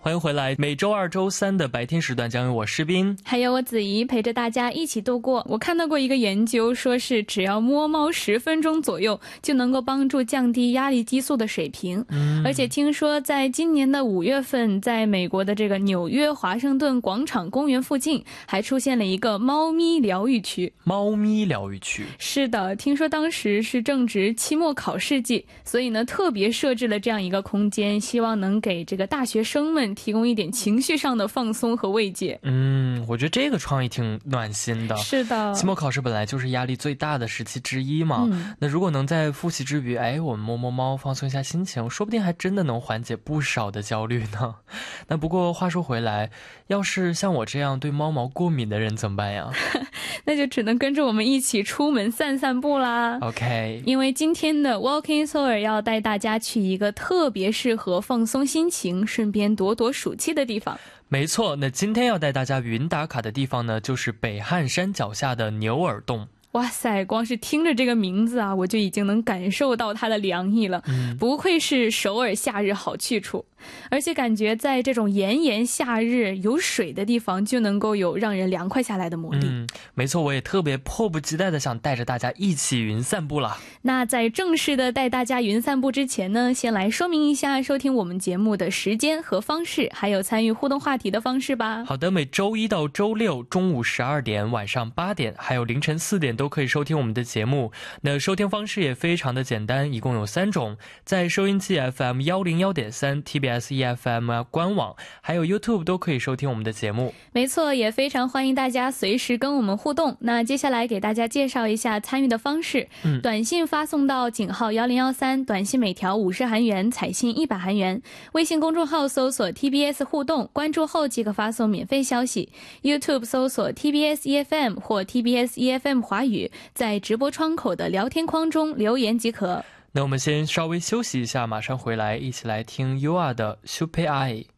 欢迎回来，每周二、周三的白天时段将由我诗斌还有我子怡陪着大家一起度过。我看到过一个研究，说是只要摸猫10分钟左右，就能够帮助降低压力激素的水平。而且听说在今年的5月份，在美国的这个纽约华盛顿广场公园附近，还出现了一个猫咪疗愈区。 猫咪疗愈区， 是的，听说当时是正值期末考试季，所以呢特别设置了这样一个空间，希望能给这个大学生们提供一点情绪上的放松和慰藉。 我觉得这个创意挺暖心的。 是的， 期末考试本来就是压力最大的时期之一嘛，那如果能在复习之余，我们摸摸猫放松一下心情，说不定还真的能缓解不少的焦虑呢。那不过话说回来，要是像我这样对猫毛过敏的人怎么办呀？ 那就只能跟着我们一起出门散散步啦。 OK， 因为今天的 Walking Soul 要带大家去一个特别适合放松心情顺便躲躲暑气的地方。 没错，那今天要带大家云打卡的地方呢，就是北汉山脚下的牛耳洞。 哇塞，光是听着这个名字啊，我就已经能感受到它的凉意了。不愧是首尔夏日好去处，而且感觉在这种炎炎夏日，有水的地方就能够有让人凉快下来的魔力。 没错，我也特别迫不及待的想带着大家一起云散步了。 那在正式的带大家云散步之前呢，先来说明一下收听我们节目的时间和方式，还有参与互动话题的方式吧。 好的，每周一到周六中午12点、晚上8点还有凌晨4点都可以收听我们的节目。那收听方式也非常的简单，一共有3种，在收音机 FM 101.3 TBS EFM 官网还有 YouTube 都可以收听我们的节目。 没错，也非常欢迎大家随时跟我们互动。那接下来给大家介绍一下参与的方式。短信发送到井号1013，短信每条50韩元，彩信100韩元。微信公众号搜索 TBS 互动，关注后即可发送免费消息。 YouTube 搜索 TBS EFM 或 TBS EFM 华语，在直播窗口的聊天框中留言即可。 那我们先稍微休息一下，马上回来一起来听 You Are 的 Super Eye。